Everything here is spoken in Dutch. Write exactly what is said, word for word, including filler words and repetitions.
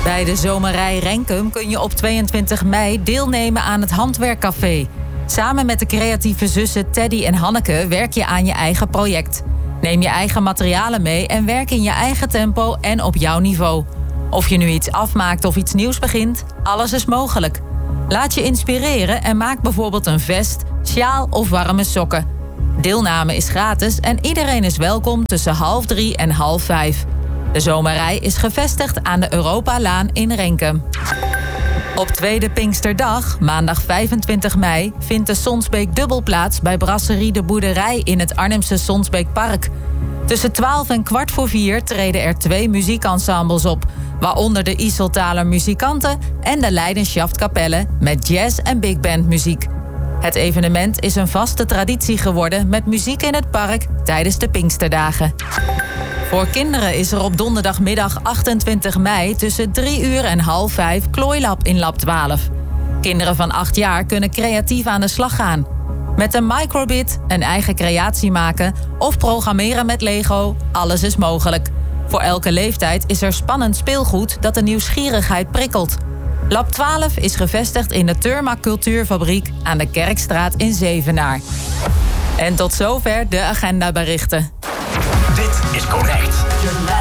Bij de Zomerij Renkum kun je op tweeëntwintig mei deelnemen aan het Handwerkcafé. Samen met de creatieve zussen Teddy en Hanneke werk je aan je eigen project. Neem je eigen materialen mee en werk in je eigen tempo en op jouw niveau. Of je nu iets afmaakt of iets nieuws begint, alles is mogelijk. Laat je inspireren en maak bijvoorbeeld een vest, sjaal of warme sokken. Deelname is gratis en iedereen is welkom tussen half drie en half vijf. De Zomerij is gevestigd aan de Europalaan in Renkum. Op tweede Pinksterdag, maandag vijfentwintig mei, vindt de Sonsbeek Dubbel plaats bij Brasserie de Boerderij in het Arnhemse Sonsbeekpark. Tussen twaalf en kwart voor vier treden er twee muziekensembles op, waaronder de Iseltaler muzikanten en de Leidenschaft-kapellen met jazz- en big band muziek. Het evenement is een vaste traditie geworden met muziek in het park tijdens de Pinksterdagen. Voor kinderen is er op donderdagmiddag achtentwintig mei tussen drie uur en half vijf Klooilab in Lab twaalf. Kinderen van acht jaar kunnen creatief aan de slag gaan. Met een microbit een eigen creatie maken of programmeren met Lego, alles is mogelijk. Voor elke leeftijd is er spannend speelgoed dat de nieuwsgierigheid prikkelt. Lab twaalf is gevestigd in de Turma Cultuurfabriek aan de Kerkstraat in Zevenaar. En tot zover de agendaberichten. Dit is Connect.